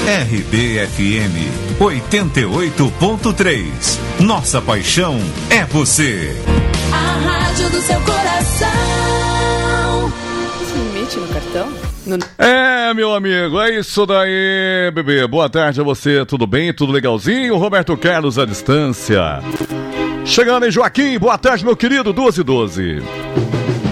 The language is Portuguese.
RBFM 88.3. Nossa paixão é você. A rádio do seu coração. Esse limite no cartão? Meu amigo, é isso daí, bebê. Boa tarde a você, tudo bem? Tudo legalzinho? Roberto Carlos à distância. Chegando em Joaquim, boa tarde, meu querido, 2:12.